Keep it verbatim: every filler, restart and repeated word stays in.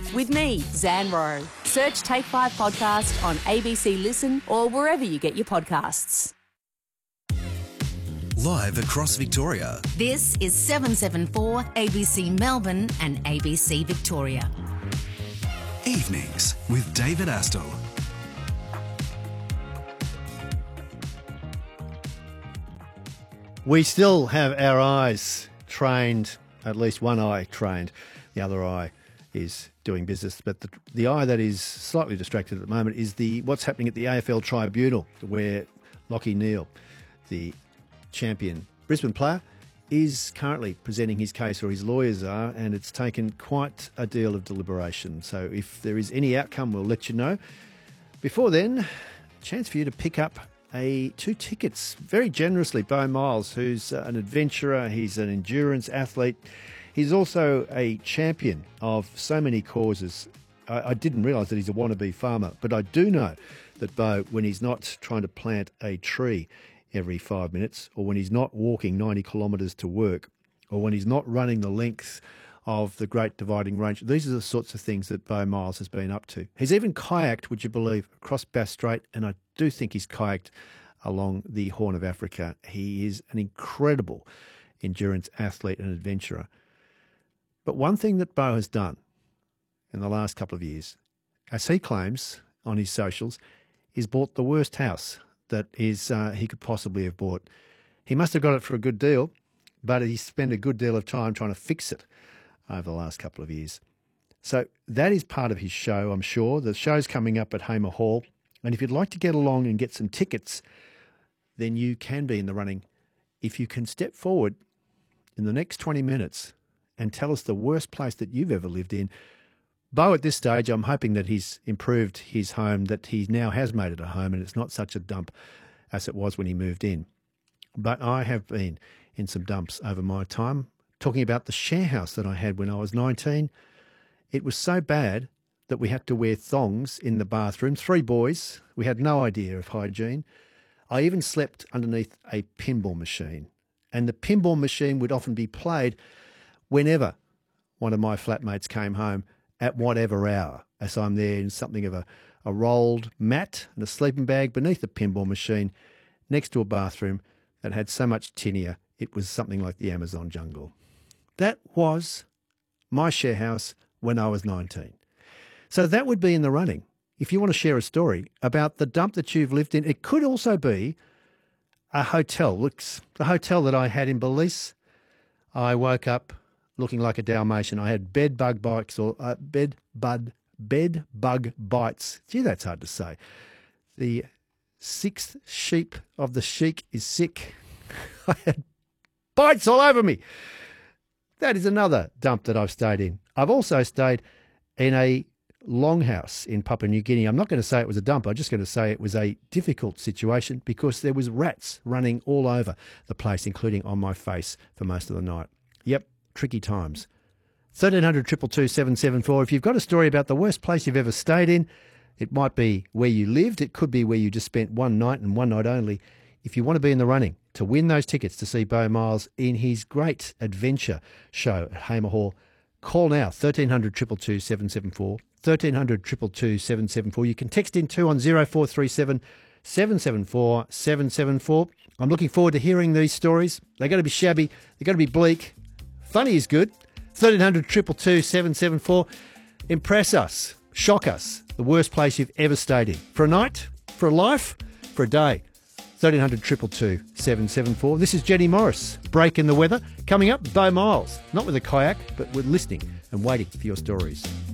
with me, Zan Rowe. Search Take five Podcast on A B C Listen or wherever you get your podcasts. Live across Victoria. This is seven seven four A B C Melbourne and A B C Victoria. Evenings with David Astle. We still have our eyes trained, at least one eye trained. The other eye is doing business. But the, the eye that is slightly distracted at the moment is the what's happening at the A F L Tribunal, where Lachie Neale, the champion Brisbane player, is currently presenting his case, or his lawyers are, and it's taken quite a deal of deliberation. So if there is any outcome, we'll let you know. Before then, chance for you to pick up a two tickets very generously. Beau Miles, who's uh, an adventurer, he's an endurance athlete. He's also a champion of so many causes. I, I didn't realise that he's a wannabe farmer, but I do know that Beau, when he's not trying to plant a tree every five minutes, or when he's not walking ninety kilometres to work, or when he's not running the length of the Great Dividing Range, these are the sorts of things that Beau Miles has been up to. He's even kayaked, would you believe, across Bass Strait, and I do think he's kayaked along the Horn of Africa. He is an incredible endurance athlete and adventurer. But one thing that Beau has done in the last couple of years, as he claims on his socials, is bought the worst house that is uh, he could possibly have bought. He must have got it for a good deal, but he spent a good deal of time trying to fix it over the last couple of years. So that is part of his show, I'm sure. The show's coming up at Hamer Hall, and if you'd like to get along and get some tickets, then you can be in the running if you can step forward in the next twenty minutes and tell us the worst place that you've ever lived in. Beau, at this stage, I'm hoping that he's improved his home, that he now has made it a home and it's not such a dump as it was when he moved in. But I have been in some dumps over my time. Talking about the share house that I had when I was nineteen, it was so bad that we had to wear thongs in the bathroom. Three boys. We had no idea of hygiene. I even slept underneath a pinball machine. And the pinball machine would often be played whenever one of my flatmates came home at whatever hour, as I'm there in something of a, a rolled mat and a sleeping bag beneath the pinball machine next to a bathroom that had so much tinea it was something like the Amazon jungle. That was my share house when I was nineteen. So that would be in the running. If you want to share a story about the dump that you've lived in, it could also be a hotel. Looks the hotel that I had in Belize. I woke up looking like a Dalmatian. I had bed bug bites or uh, bed bud bed bug bites. Gee, that's hard to say. The sixth sheep of the sheik is sick. I had bites all over me. That is another dump that I've stayed in. I've also stayed in a longhouse in Papua New Guinea. I'm not going to say it was a dump. I'm just going to say it was a difficult situation because there was rats running all over the place, including on my face for most of the night. Yep, tricky times. thirteen hundred, two two two, seven seven four. If you've got a story about the worst place you've ever stayed in, it might be where you lived. It could be where you just spent one night and one night only. If you want to be in the running to win those tickets to see Beau Miles in his great adventure show at Hamer Hall, call now, thirteen hundred, two two two, seven seven four, thirteen hundred, two two two, seven seven four. You can text in too on zero four three seven, seven seven four, seven seven four. I'm looking forward to hearing these stories. They're going to be shabby. They're going to be bleak. Funny is good. thirteen hundred, two two two, seven seven four. Impress us. Shock us. The worst place you've ever stayed in. For a night? For a life? For a day? thirteen hundred, two two two, seven seven four. This is Jenny Morris. Break in the weather. Coming up, Beau Miles. Not with a kayak, but with listening and waiting for your stories.